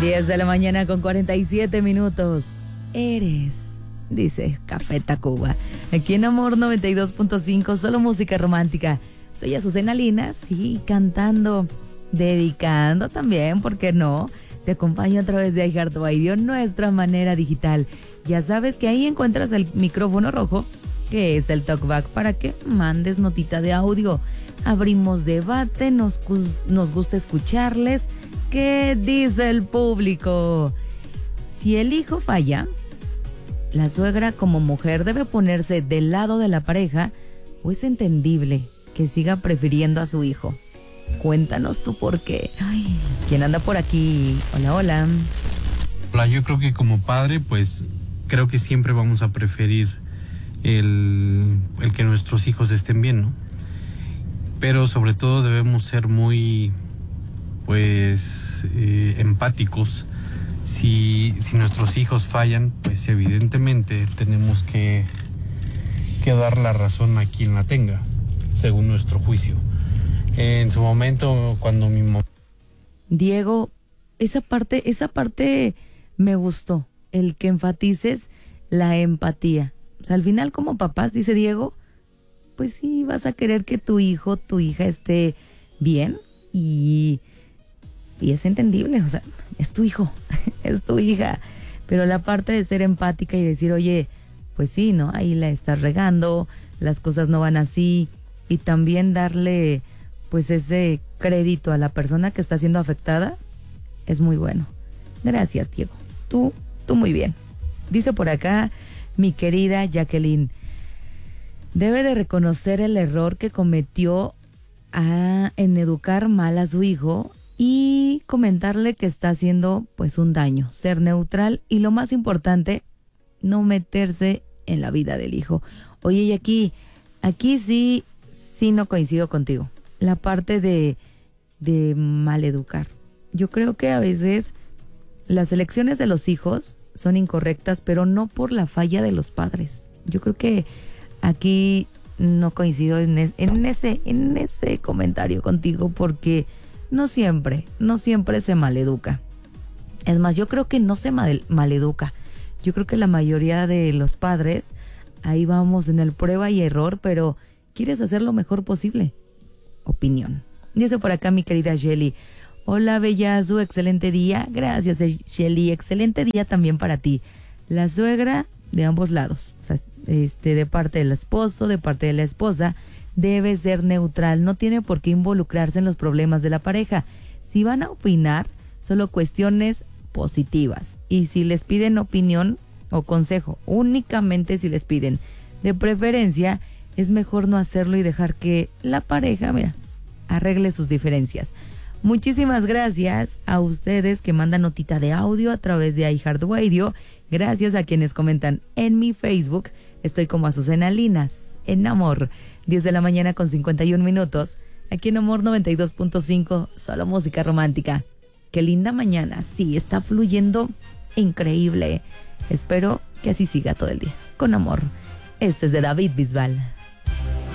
10 de la mañana con 47 minutos. Eres, dice Café Tacuba. Aquí en Amor 92.5, solo música romántica. Soy Azucena Linas, sí, cantando, dedicando también, ¿por qué no? Te acompaño a través de iHeartRadio, nuestra manera digital. Ya sabes que ahí encuentras el micrófono rojo, que es el talkback, para que mandes notita de audio. Abrimos debate, nos gusta escucharles. ¿Qué dice el público? Si el hijo falla, la suegra como mujer debe ponerse del lado de la pareja, o es entendible que siga prefiriendo a su hijo. Cuéntanos tú por qué. Ay, ¿quién anda por aquí? Hola, hola. Hola, yo creo que como padre, pues, creo que siempre vamos a preferir el que nuestros hijos estén bien, ¿no? Pero sobre todo debemos ser muy, pues, empáticos. Si nuestros hijos fallan, pues evidentemente tenemos que dar la razón a quien la tenga, según nuestro juicio. En su momento, cuando mi mamá... Diego, esa parte me gustó, el que enfatices la empatía. O sea, al final como papás, dice Diego, pues sí, vas a querer que tu hijo, tu hija esté bien y es entendible, o sea, es tu hijo, es tu hija. Pero la parte de ser empática y decir, oye, pues sí, ¿no? Ahí la estás regando, las cosas no van así, y también darle pues ese crédito a la persona que está siendo afectada es muy bueno. Gracias, Diego. Tú muy bien. Dice por acá mi querida Jacqueline, debe de reconocer el error que cometió en educar mal a su hijo y comentarle que está haciendo pues un daño, ser neutral y lo más importante, no meterse en la vida del hijo. Oye, y aquí sí no coincido contigo. La parte de maleducar. Yo creo que a veces las elecciones de los hijos son incorrectas, pero no por la falla de los padres. Yo creo que aquí no coincido en ese comentario contigo, porque no siempre se maleduca. Es más, yo creo que no se maleduca. Yo creo que la mayoría de los padres, ahí vamos en el prueba y error, pero quieres hacer lo mejor posible. Opinión. Dice por acá mi querida Shelly, hola Bellazu, excelente día. Gracias Shelly, excelente día también para ti. La suegra de ambos lados, o sea, de parte del esposo, de parte de la esposa, debe ser neutral, no tiene por qué involucrarse en los problemas de la pareja. Si van a opinar, solo cuestiones positivas, y si les piden opinión o consejo, únicamente si les piden, de preferencia es mejor no hacerlo y dejar que la pareja, arregle sus diferencias. Muchísimas gracias a ustedes que mandan notita de audio a través de iHeartRadio. Gracias a quienes comentan en mi Facebook. Estoy como Azucena Linas, en Amor. 10 de la mañana con 51 minutos. Aquí en Amor 92.5, solo música romántica. Qué linda mañana. Sí, está fluyendo increíble. Espero que así siga todo el día. Con amor. Este es de David Bisbal.